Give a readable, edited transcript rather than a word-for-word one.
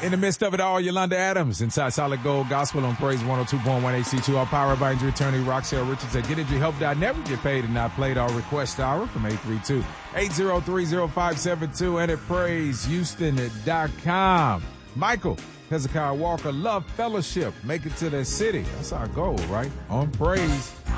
In the midst of it all, Yolanda Adams inside Solid Gold Gospel on Praise 102.1 AC2. Our powered by injury attorney Roxelle Richards at GetInjuryHelp. Never get paid and not played. Our request hour from 832-803-0572 and at PraiseHouston.com. Michael Hezekiah Walker, Love Fellowship. Make it to the city. That's our goal, right? On Praise.